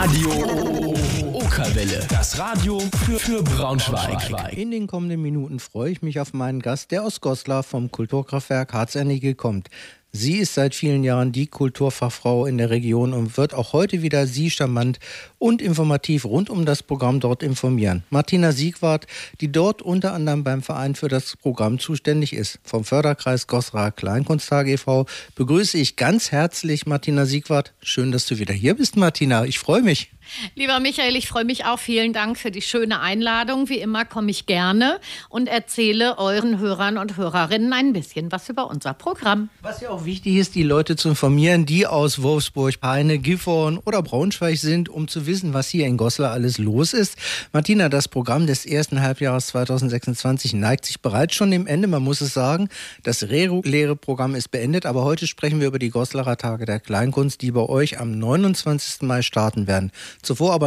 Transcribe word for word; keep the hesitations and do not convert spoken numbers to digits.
Radio Okerwelle. Das Radio für, für Braunschweig. In den kommenden Minuten freue ich mich auf meinen Gast, der aus Goslar vom Kulturkraftwerk Harzernigel kommt. Sie ist seit vielen Jahren die Kulturfachfrau in der Region und wird auch heute wieder Sie charmant und informativ rund um das Programm dort informieren. Martina Siegwart, die dort unter anderem beim Verein für das Programm zuständig ist. Vom Förderkreis Goslar Kleinkunsttag e V begrüße ich ganz herzlich Martina Siegwart. Schön, dass du wieder hier bist, Martina. Ich freue mich. Lieber Michael, ich freue mich auch. Vielen Dank für die schöne Einladung. Wie immer komme ich gerne und erzähle euren Hörern und Hörerinnen ein bisschen was über unser Programm. Was ja auch wichtig ist, die Leute zu informieren, die aus Wolfsburg, Peine, Gifhorn oder Braunschweig sind, um zu wissen, was hier in Goslar alles los ist. Martina, das Programm des ersten Halbjahres zweitausendsechsundzwanzig neigt sich bereits schon dem Ende. Man muss es sagen, das reguläre Programm ist beendet, aber heute sprechen wir über die Goslarer Tage der Kleinkunst, die bei euch am neunundzwanzigsten Mai starten werden. Zuvor aber